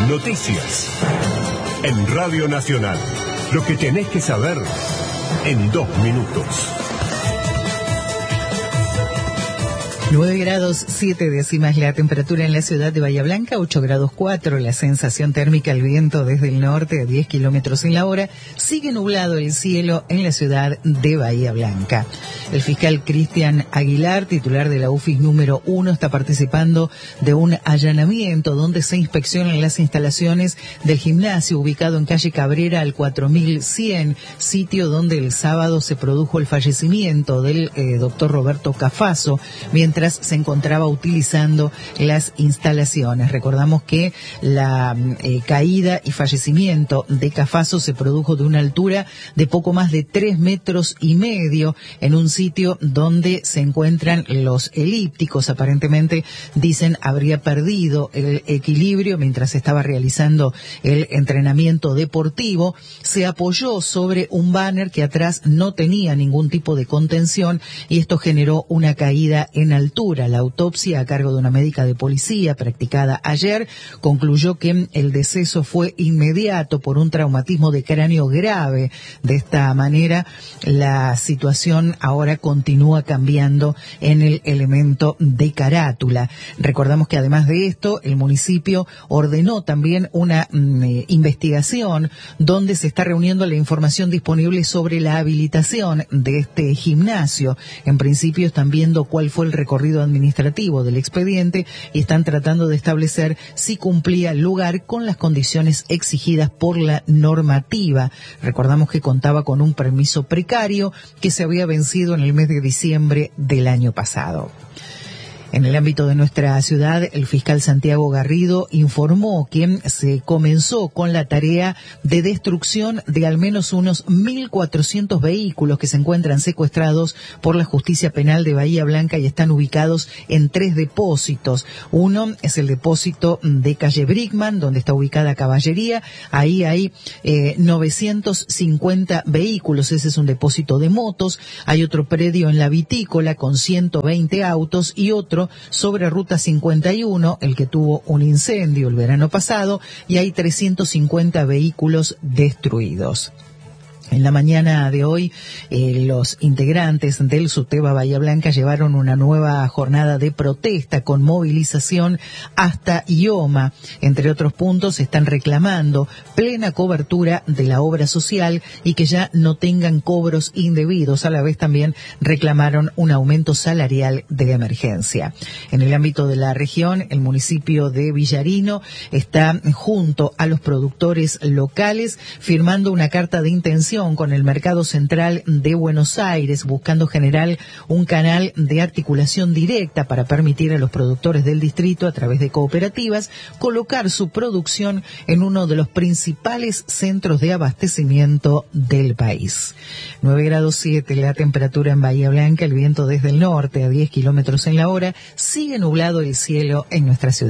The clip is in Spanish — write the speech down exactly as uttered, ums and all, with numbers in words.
Noticias. En Radio Nacional. Lo que tenés que saber en dos minutos. nueve grados siete décimas la temperatura en la ciudad de Bahía Blanca, ocho grados cuatro la sensación térmica, el viento desde el norte a diez kilómetros en la hora. Sigue nublado el cielo en la ciudad de Bahía Blanca. El fiscal Cristian Aguilar, titular de la U F I S número uno, está participando de un allanamiento donde se inspeccionan las instalaciones del gimnasio ubicado en calle Cabrera al cuatro mil cien, sitio donde el sábado se produjo el fallecimiento del eh, doctor Roberto Cafaso, mientras se encontraba utilizando las instalaciones. Recordamos que la eh, caída y fallecimiento de Cafaso se produjo de una altura de poco más de tres metros y medio en un sitio donde se encuentran los elípticos. Aparentemente, dicen, habría perdido el equilibrio mientras estaba realizando el entrenamiento deportivo. Se apoyó sobre un banner que atrás no tenía ningún tipo de contención y esto generó una caída en altura. La autopsia a cargo de una médica de policía practicada ayer concluyó que el deceso fue inmediato por un traumatismo de cráneo grave. De esta manera, la situación ahora continúa cambiando en el elemento de carátula. Recordamos que además de esto, el municipio ordenó también una mm, investigación donde se está reuniendo la información disponible sobre la habilitación de este gimnasio. En principio están viendo cuál fue el recorrido administrativo del expediente y están tratando de establecer si cumplía el lugar con las condiciones exigidas por la normativa. Recordamos que contaba con un permiso precario que se había vencido en el mes de diciembre del año pasado. En el ámbito de nuestra ciudad, el fiscal Santiago Garrido informó que se comenzó con la tarea de destrucción de al menos unos mil cuatrocientos vehículos que se encuentran secuestrados por la Justicia Penal de Bahía Blanca y están ubicados en tres depósitos. Uno es el depósito de calle Brickman, donde está ubicada Caballería. Ahí hay eh, novecientos cincuenta vehículos. Ese es un depósito de motos. Hay otro predio en la Vitícola con ciento veinte autos y otro sobre Ruta cincuenta y uno, el que tuvo un incendio el verano pasado, y hay trescientos cincuenta vehículos destruidos. En la mañana de hoy, eh, los integrantes del SUTEBA Bahía Blanca llevaron una nueva jornada de protesta con movilización hasta IOMA. Entre otros puntos, están reclamando plena cobertura de la obra social y que ya no tengan cobros indebidos. A la vez también reclamaron un aumento salarial de emergencia. En el ámbito de la región, el municipio de Villarino está junto a los productores locales firmando una carta de intención con el Mercado Central de Buenos Aires, buscando generar un canal de articulación directa para permitir a los productores del distrito, a través de cooperativas, colocar su producción en uno de los principales centros de abastecimiento del país. nueve grados siete la temperatura en Bahía Blanca, el viento desde el norte a diez kilómetros en la hora, sigue nublado el cielo en nuestra ciudad.